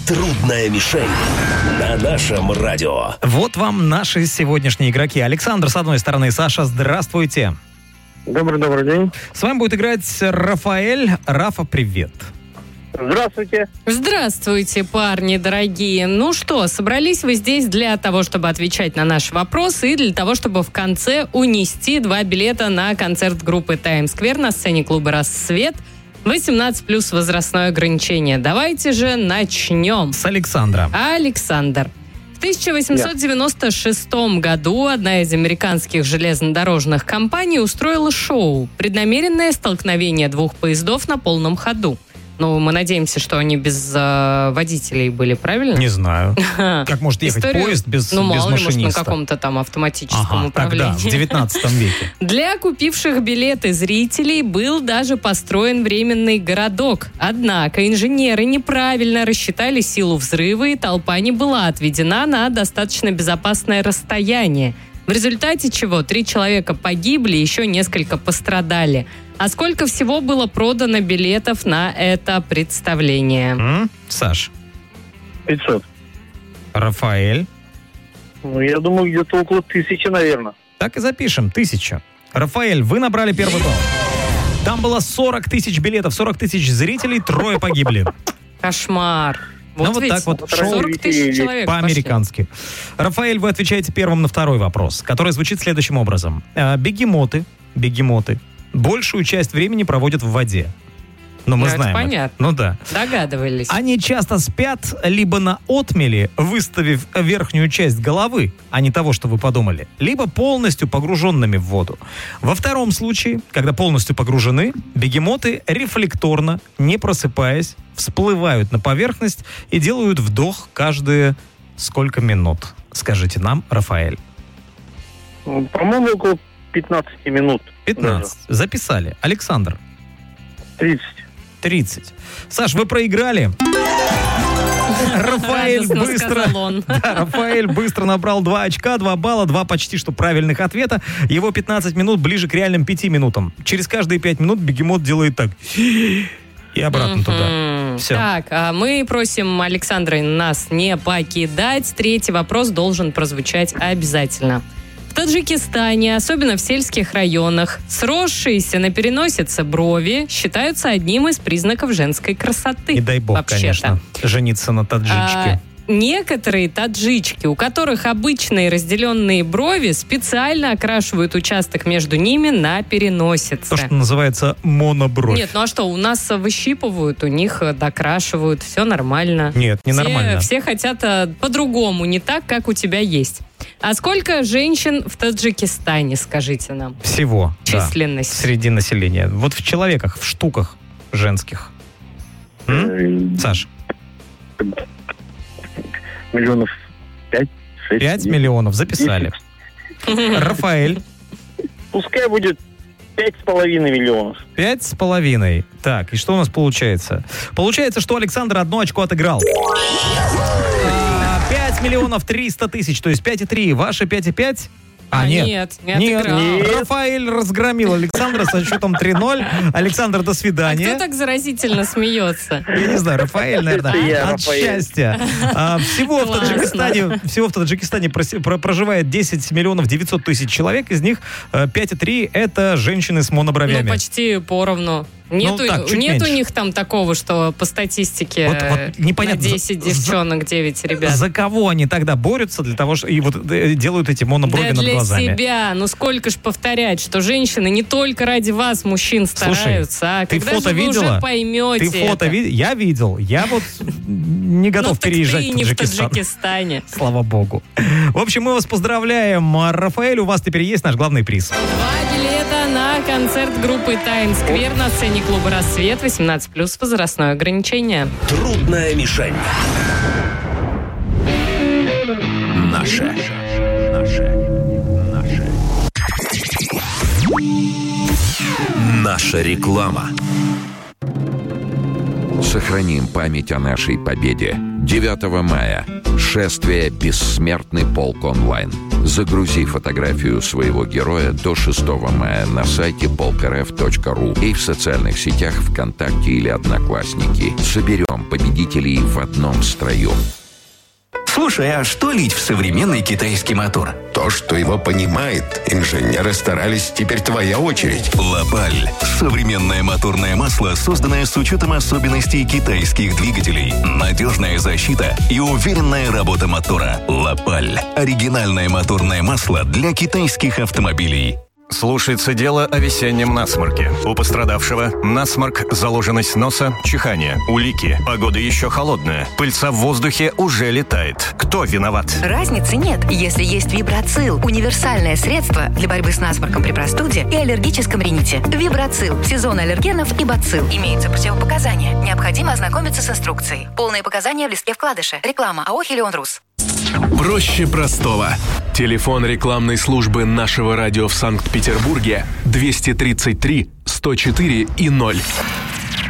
Трудная мишень на нашем радио. Вот вам наши сегодняшние игроки. Александр с одной стороны, Саша, здравствуйте. Добрый день. С вами будет играть Рафаэль. Рафа, привет. Здравствуйте. Здравствуйте, парни дорогие. Ну что, собрались вы здесь для того, чтобы отвечать на наши вопросы и для того, чтобы в конце унести 2 билета на концерт группы Times Square на сцене клуба «Рассвет». 18+ возрастное ограничение. Давайте же начнем. С Александра. Александр. В 1896 году одна из американских железнодорожных компаний устроила шоу «Преднамеренное столкновение 2 поездов на полном ходу». Ну, мы надеемся, что они без водителей были, правильно? Не знаю. Как может ехать поезд без машиниста? Ну, мало ли, может, на каком-то там автоматическом управлении. Тогда, в 19 веке. Для купивших билеты зрителей был даже построен временный городок. Однако инженеры неправильно рассчитали силу взрыва, и толпа не была отведена на достаточно безопасное расстояние. В результате чего 3 человека погибли, еще несколько пострадали. А сколько всего было продано билетов на это представление? Саш. 500. Рафаэль. Ну, я думаю, где-то около 1000, наверное. Так и запишем, 1000. Рафаэль, вы набрали первый балл. Там было 40 тысяч билетов, 40 тысяч зрителей, 3 погибли. Кошмар. Вот так вот. 40 тысяч человек по-американски. пошли. Рафаэль, вы отвечаете первым на второй вопрос, который звучит следующим образом. Бегемоты большую часть времени проводят в воде. Ну, мы знаем. Это понятно. Ну да. Догадывались. Они часто спят либо на отмели, выставив верхнюю часть головы, а не того, что вы подумали, либо полностью погруженными в воду. Во втором случае, когда полностью погружены, бегемоты рефлекторно, не просыпаясь, всплывают на поверхность и делают вдох каждые сколько минут? Скажите нам, Рафаэль. Ну, по-моему, около 15 минут. 15. Даже. Записали. Александр. 30. Саш, вы проиграли. Рафаэль быстро набрал 2 очка, 2 балла, 2 почти что правильных ответа. Его 15 минут ближе к реальным 5 минутам. Через каждые 5 минут бегемот делает так. И обратно туда. Все. Так, а мы просим Александра нас не покидать. 3-й вопрос должен прозвучать обязательно. В Таджикистане, особенно в сельских районах, сросшиеся на переносице брови считаются одним из признаков женской красоты. И дай бог, вообще-то. конечно, жениться на таджичке. Некоторые таджички, у которых обычные разделенные брови, специально окрашивают участок между ними на переносице. То, что называется монобровь. Нет, ну а что, у нас выщипывают, у них докрашивают, все нормально. Нет, не нормально. Все хотят по-другому, не так, как у тебя есть. А сколько женщин в Таджикистане, скажите нам? Всего, численность. Да, среди населения. Вот в человеках, в штуках женских. Саш? Миллионов 5-6. 5 миллионов, записали. 10. Рафаэль. Пускай будет 5,5 миллионов. 5,5. Так, и что у нас получается? Получается, что Александр 1 очко отыграл. 5 миллионов 300 тысяч, то есть 5,3. Ваши 5,5? Нет, не отыграл. Рафаэль разгромил Александра со счетом 3-0. Александр, до свидания. А кто так заразительно смеется? Я не знаю, Рафаэль, наверное, от счастья. Всего в Таджикистане проживает 10 миллионов 900 тысяч человек, из них 5,3 это женщины с монобровями. Ну, почти поровну. Нет у них там такого, что по статистике вот непонятно, на 10 девчонок 9 ребят. За кого они тогда борются для того, что и вот делают эти моноброви над глазами? Для себя. Ну сколько ж повторять, что женщины не только ради вас, мужчин, стараются. Слушай, ты когда фото же вы видела? уже поймете Ты фото видел? Я видел. Я вот не готов переезжать в Таджикистан. в Таджикистане. Слава богу. В общем, мы вас поздравляем. Рафаэль, у вас теперь есть наш главный приз. 2 билета на концерт группы Times Square на сцене клуба «Рассвет». 18+ возрастное ограничение. Трудная мишень. Наша. Наша реклама. Сохраним память о нашей победе. 9 мая. Шествие «Бессмертный полк онлайн». Загрузи фотографию своего героя до 6 мая на сайте polkrf.ru и в социальных сетях ВКонтакте или Одноклассники. Соберем победителей в одном строю. Слушай, а что лить в современный китайский мотор? То, что его понимает. Инженеры старались, теперь твоя очередь. Лапаль. Современное моторное масло, созданное с учетом особенностей китайских двигателей. Надежная защита и уверенная работа мотора. Лапаль. Оригинальное моторное масло для китайских автомобилей. Слушается дело о весеннем насморке. У пострадавшего насморк, заложенность носа, чихание, улики. Погода еще холодная. Пыльца в воздухе уже летает. Кто виноват? Разницы нет, если есть Вибрацил. Универсальное средство для борьбы с насморком при простуде и аллергическом рините. Вибрацил. Сезон аллергенов и бацилл. Имеются противопоказания. Необходимо ознакомиться с инструкцией. Полные показания в листке вкладыша. Реклама АО «Хелионрус». Проще простого. Телефон рекламной службы нашего радио в Санкт-Петербурге 233 104 и 0.